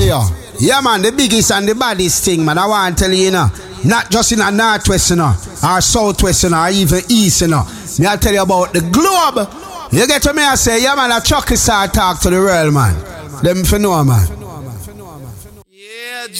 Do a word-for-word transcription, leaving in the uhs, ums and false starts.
Radio. Yeah, man, the biggest and the baddest thing, man. I want to tell you, you know, not just in a northwest, you know, or southwest, you know, or even east, you know. Me I tell you about the globe. You get to me, I say, yeah, man, a chucky star talk to the world, man. Them for know, man.